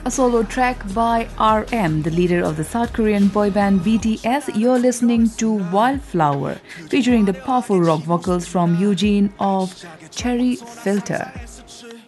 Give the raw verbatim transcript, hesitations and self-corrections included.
a solo track by R M, the leader of the South Korean boy band B T S. You're listening to Wildflower, featuring the powerful rock vocals from Eugene of Cherry Filter.